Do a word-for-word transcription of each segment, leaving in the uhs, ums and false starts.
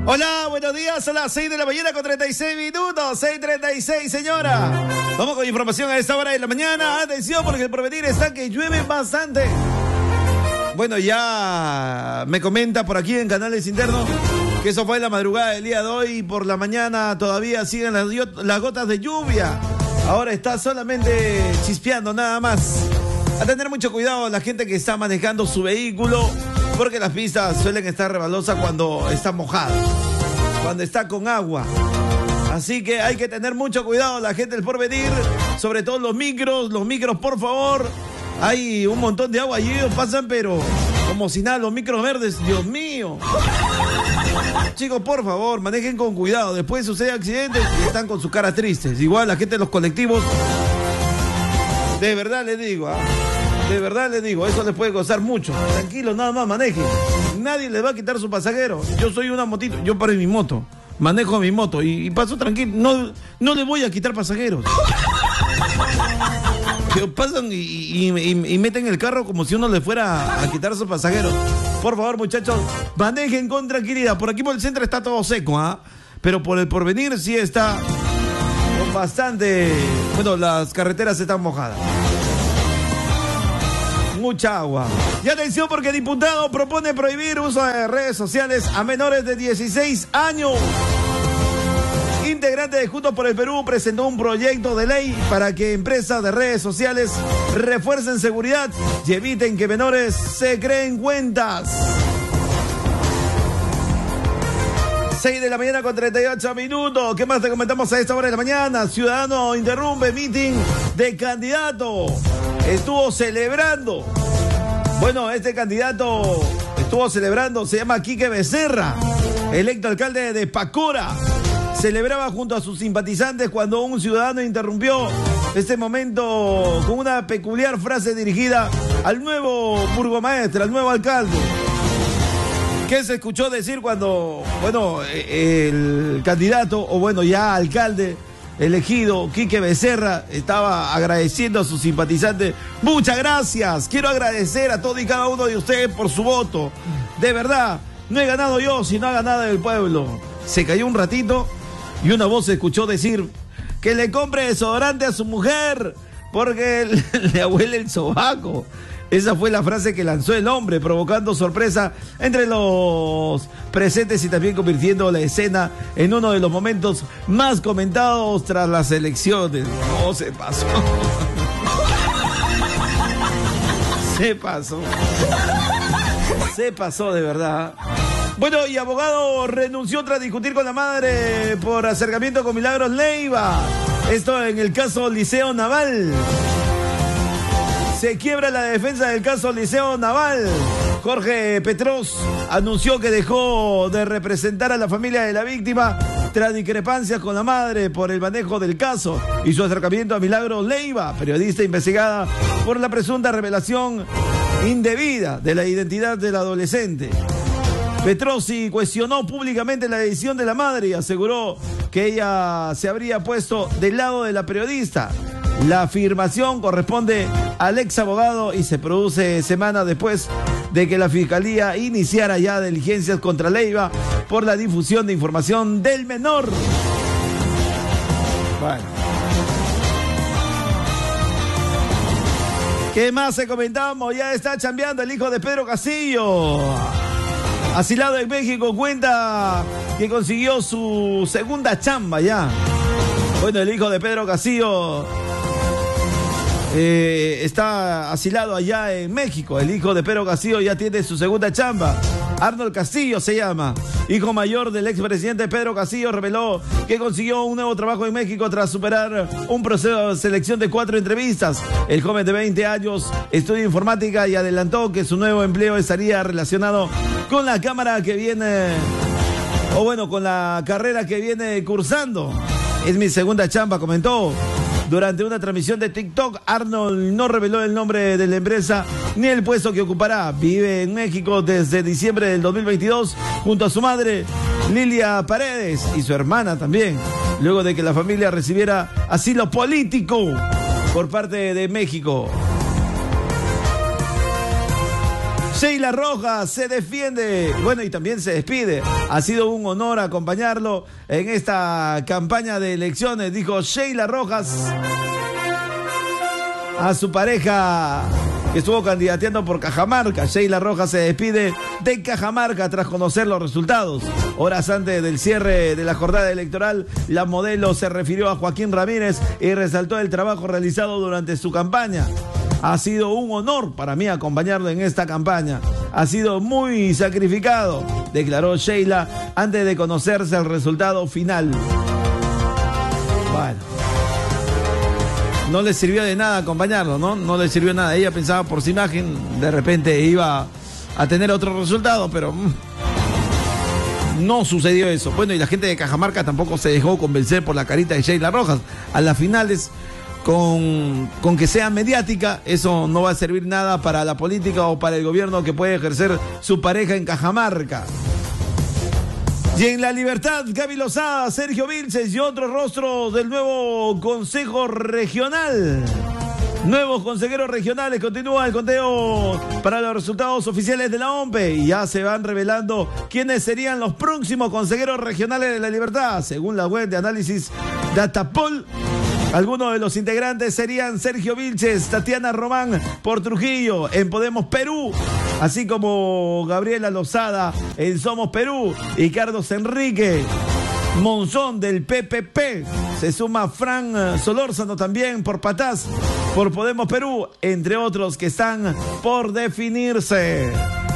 Hola, buenos días, son las seis de la mañana con treinta y seis minutos, seis treinta y seis, señora. Vamos con información a esta hora de la mañana. Atención, porque el porvenir está que llueve bastante. Bueno, ya me comenta por aquí en canales internos que eso fue la madrugada del día de hoy y por la mañana todavía siguen las, las gotas de lluvia. Ahora está solamente chispeando nada más. A tener mucho cuidado la gente que está manejando su vehículo, porque las pistas suelen estar rebalosas cuando está mojada, cuando está con agua. Así que hay que tener mucho cuidado la gente del porvenir, sobre todo los micros, los micros por favor. Hay un montón de agua allí, ellos pasan pero como si nada, los micros verdes, Dios mío. Chicos, por favor, manejen con cuidado, después sucede accidentes y están con sus caras tristes. Igual la gente de los colectivos, de verdad les digo, ¿ah? De verdad les digo, eso les puede costar mucho. Tranquilo, nada más manejen. Nadie les va a quitar su pasajero. Yo soy una motito, yo paro en mi moto, manejo mi moto y, y paso tranquilo. No, no le voy a quitar pasajeros. Que pasan y, y, y, y meten el carro como si uno le fuera a quitar sus pasajeros. Por favor, muchachos, manejen con tranquilidad. Por aquí por el centro está todo seco, ¿ah? ¿eh? Pero por el porvenir sí está con bastante... Bueno, las carreteras están mojadas. Mucha agua. Y atención porque el diputado propone prohibir uso de redes sociales a menores de dieciséis años. Integrante de Juntos por el Perú presentó un proyecto de ley para que empresas de redes sociales refuercen seguridad y eviten que menores se creen cuentas. seis de la mañana con treinta y ocho minutos. ¿Qué más te comentamos a esta hora de la mañana? Ciudadano interrumpe meeting de candidato. Estuvo celebrando. Bueno, este candidato estuvo celebrando, se llama Quique Becerra, electo alcalde de Pacora. Celebraba junto a sus simpatizantes cuando un ciudadano interrumpió este momento con una peculiar frase dirigida al nuevo burgomaestre, al nuevo alcalde. ¿Qué se escuchó decir cuando, bueno, el candidato, o bueno, ya alcalde elegido, Quique Becerra, estaba agradeciendo a sus simpatizantes? Muchas gracias, quiero agradecer a todos y cada uno de ustedes por su voto. De verdad, no he ganado yo, sino ha ganado el pueblo. Se cayó un ratito y una voz se escuchó decir que le compre desodorante a su mujer porque le huele el sobaco. Esa fue la frase que lanzó el hombre, provocando sorpresa entre los presentes y también convirtiendo la escena en uno de los momentos más comentados tras las elecciones. No, se pasó. Se pasó. Se pasó de verdad. Bueno, y abogado renunció tras discutir con la madre por acercamiento con Milagros Leiva. Esto en el caso Liceo Naval. Se quiebra la defensa del caso Liceo Naval. Jorge Petros anunció que dejó de representar a la familia de la víctima tras discrepancias con la madre por el manejo del caso y su acercamiento a Milagros Leiva, periodista investigada por la presunta revelación indebida de la identidad del adolescente. Petrosi cuestionó públicamente la decisión de la madre y aseguró que ella se habría puesto del lado de la periodista. La afirmación corresponde al ex abogado y se produce semanas después de que la Fiscalía iniciara ya diligencias contra Leiva por la difusión de información del menor. Bueno. ¿Qué más se comentamos? Ya está chambeando el hijo de Pedro Castillo. Asilado en México, cuenta que consiguió su segunda chamba ya. Bueno, el hijo de Pedro Castillo eh, está asilado allá en México. El hijo de Pedro Castillo ya tiene su segunda chamba. Arnold Castillo se llama. Hijo mayor del expresidente Pedro Castillo, reveló que consiguió un nuevo trabajo en México tras superar un proceso de selección de cuatro entrevistas. El joven de veinte años estudia informática y adelantó que su nuevo empleo estaría relacionado con la cámara que viene, o bueno, con la carrera que viene cursando. Es mi segunda chamba, comentó. Durante una transmisión de TikTok, Arnold no reveló el nombre de la empresa ni el puesto que ocupará. Vive en México desde diciembre del dos mil veintidós junto a su madre, Lilia Paredes, y su hermana también, luego de que la familia recibiera asilo político por parte de México. Sheila Rojas se defiende, bueno, y también se despide. Ha sido un honor acompañarlo en esta campaña de elecciones, dijo Sheila Rojas a su pareja que estuvo candidateando por Cajamarca. Sheila Rojas se despide de Cajamarca tras conocer los resultados. Horas antes del cierre de la jornada electoral, la modelo se refirió a Joaquín Ramírez y resaltó el trabajo realizado durante su campaña. Ha sido un honor para mí acompañarlo en esta campaña. Ha sido muy sacrificado, declaró Sheila antes de conocerse el resultado final. Bueno, no le sirvió de nada acompañarlo, ¿no? No le sirvió nada. Ella pensaba por su imagen, de repente iba a tener otro resultado, pero mmm, no sucedió eso. Bueno, y la gente de Cajamarca tampoco se dejó convencer por la carita de Sheila Rojas. A las finales, con, con que sea mediática, eso no va a servir nada para la política o para el gobierno que puede ejercer su pareja en Cajamarca. Y en La Libertad, Gaby Lozada, Sergio Vilches y otros rostros del nuevo Consejo Regional. Nuevos consejeros regionales, continúa el conteo para los resultados oficiales de la O M P E y ya se van revelando quiénes serían los próximos consejeros regionales de La Libertad. Según la web de análisis Datapol, algunos de los integrantes serían Sergio Vilches, Tatiana Román por Trujillo en Podemos Perú, así como Gabriela Lozada en Somos Perú y Carlos Enrique Monzón del P P P. Se suma Fran Solórzano también por Patás, por Podemos Perú, entre otros que están por definirse.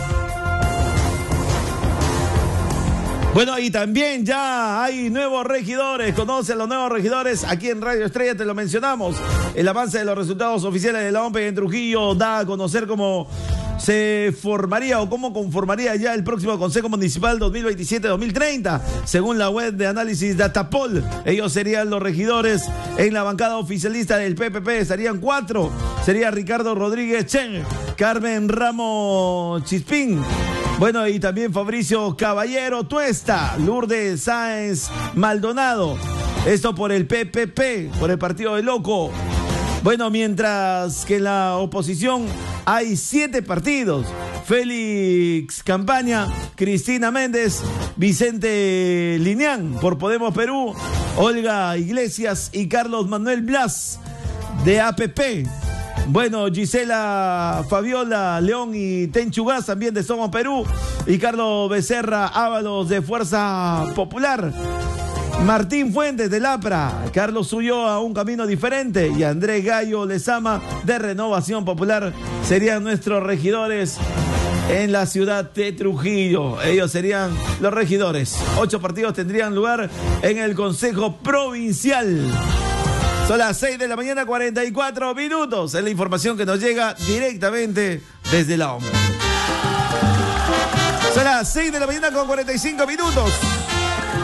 Bueno, y también ya hay nuevos regidores. Conoce a los nuevos regidores. Aquí en Radio Estrella te lo mencionamos. El avance de los resultados oficiales de la O M P E en Trujillo da a conocer cómo se formaría o cómo conformaría ya el próximo Consejo Municipal dos mil veintisiete dos mil treinta. Según la web de análisis Datapol, ellos serían los regidores en la bancada oficialista del P P P. Estarían cuatro. Sería Ricardo Rodríguez Chen, Carmen Ramos Chispín, bueno, y también Fabricio Caballero Tuesta, Lourdes Sáenz Maldonado. Esto por el P P P, por el Partido de Loco. Bueno, mientras que en la oposición hay siete partidos. Félix Campaña, Cristina Méndez, Vicente Lineán por Podemos Perú, Olga Iglesias y Carlos Manuel Blas de A P P. Bueno, Gisela Fabiola León y Tenchu Gas también de Somos Perú, y Carlos Becerra Ábalos de Fuerza Popular. Martín Fuentes de Lapra, Carlos Ulloa Un Camino Diferente y Andrés Gallo Lezama de Renovación Popular serían nuestros regidores en la ciudad de Trujillo. Ellos serían los regidores. Ocho partidos tendrían lugar en el Consejo Provincial. Son las seis de la mañana, cuarenta y cuatro minutos. Es la información que nos llega directamente desde la O M P E. Son las seis de la mañana con cuarenta y cinco minutos.